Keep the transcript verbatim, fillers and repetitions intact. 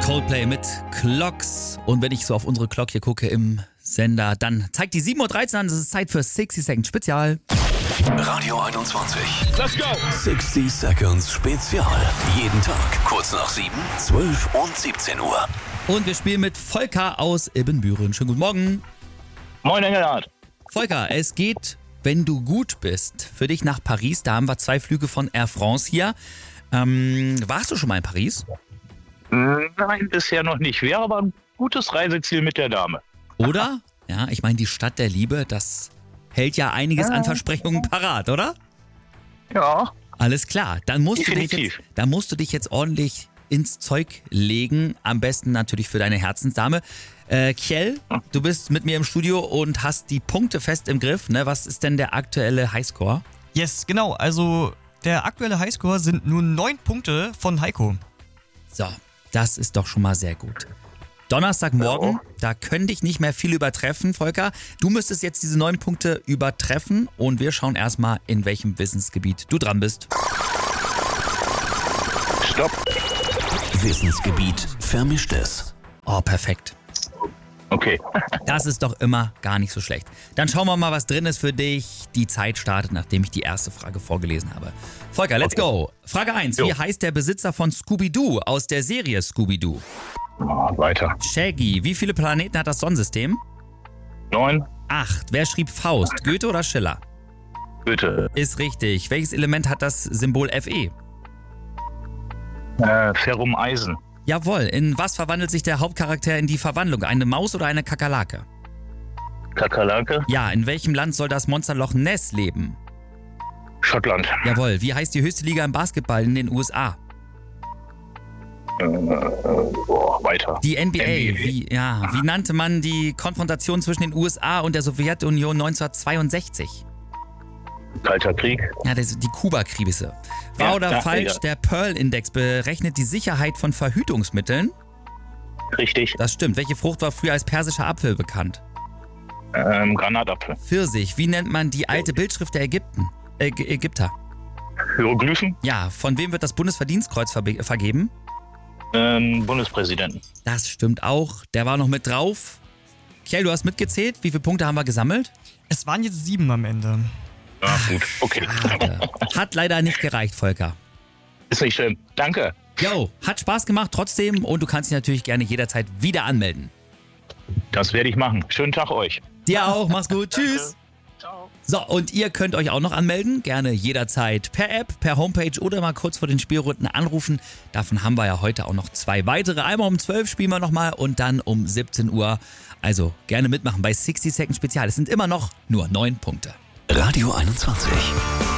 Coldplay mit Clocks. Und wenn ich so auf unsere Clock hier gucke im Sender, dann zeigt die sieben Uhr dreizehn an. Es ist Zeit für sixty Seconds Spezial. Radio einundzwanzig. Let's go! sixty Seconds Spezial. Jeden Tag kurz nach sieben, zwölf und siebzehn Uhr. Und wir spielen mit Volker aus Ibbenbüren. Schönen guten Morgen. Moin Engelhardt. Volker, es geht, wenn du gut bist, für dich nach Paris. Da haben wir zwei Flüge von Air France hier. Ähm, warst du schon mal in Paris? Nein, bisher noch nicht. Wäre aber ein gutes Reiseziel mit der Dame. Oder? Ja, ich meine, die Stadt der Liebe, das hält ja einiges an Versprechungen parat, oder? Ja. Alles klar, dann musst, du dich Definitiv. jetzt, dann musst du dich jetzt ordentlich ins Zeug legen. Am besten natürlich für deine Herzensdame. Äh, Kjell, du bist mit mir im Studio und hast die Punkte fest im Griff. Ne? Was ist denn der aktuelle Highscore? Yes, genau. Also der aktuelle Highscore sind nur neun Punkte von Heiko. So, das ist doch schon mal sehr gut. Donnerstagmorgen, da könnte ich nicht mehr viel übertreffen, Volker. Du müsstest jetzt diese neun Punkte übertreffen und wir schauen erstmal, in welchem Wissensgebiet du dran bist. Stopp. Wissensgebiet Vermischtes. Oh, perfekt. Okay. Das ist doch immer gar nicht so schlecht. Dann schauen wir mal, was drin ist für dich. Die Zeit startet, nachdem ich die erste Frage vorgelesen habe. Volker, let's go. Frage eins. Jo. Wie heißt der Besitzer von Scooby-Doo aus der Serie Scooby-Doo? Oh, weiter. Shaggy. Wie viele Planeten hat das Sonnensystem? Neun. Acht. Wer schrieb Faust? Goethe oder Schiller? Bitte. Ist richtig. Welches Element hat das Symbol Fe? Äh, Ferrum Eisen. Jawohl. In was verwandelt sich der Hauptcharakter in die Verwandlung? Eine Maus oder eine Kakerlake? Kakerlake. Ja. In welchem Land soll das Monster Loch Ness leben? Schottland. Jawohl. Wie heißt die höchste Liga im Basketball in den U S A? Äh, boah, weiter. Die N B A. N B A. Wie, ja, wie nannte man die Konfrontation zwischen den U S A und der Sowjetunion neunzehnhundertzweiundsechzig? Kalter Krieg. Ja, das, die Kuba-Krise. Wahr Ja, oder ja, falsch? ja. Der Pearl-Index berechnet die Sicherheit von Verhütungsmitteln. Richtig. Das stimmt. Welche Frucht war früher als persischer Apfel bekannt? Ähm, Granatapfel. Pfirsich. Wie nennt man die alte Bildschrift der Ägypten? Äh, G- Ägypter. Hieroglyphen. Ja, von wem wird das Bundesverdienstkreuz verbe- vergeben? Ähm, Bundespräsidenten. Das stimmt auch. Der war noch mit drauf. Kjell, du hast mitgezählt. Wie viele Punkte haben wir gesammelt? Es waren jetzt sieben am Ende. Ah, gut. Okay. Schade. Hat leider nicht gereicht, Volker. Ist nicht schlimm. Danke. Jo, hat Spaß gemacht trotzdem und du kannst dich natürlich gerne jederzeit wieder anmelden. Das werde ich machen. Schönen Tag euch. Dir auch, mach's gut, tschüss. Ciao. So, und ihr könnt euch auch noch anmelden, gerne jederzeit per App, per Homepage oder mal kurz vor den Spielrunden anrufen. Davon haben wir ja heute auch noch zwei weitere. Einmal um zwölf spielen wir nochmal und dann um siebzehn Uhr. Also gerne mitmachen bei sixty Seconds Spezial. Es sind immer noch nur neun Punkte. Radio einundzwanzig.